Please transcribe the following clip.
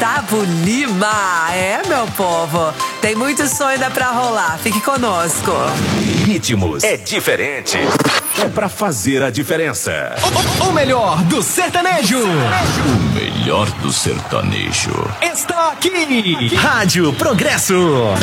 Gustavo Lima. É, meu povo, tem muito som ainda pra rolar. Fique conosco. Ritmos é diferente. É pra fazer a diferença. O melhor do sertanejo. O melhor do sertanejo Está aqui. Rádio Progresso.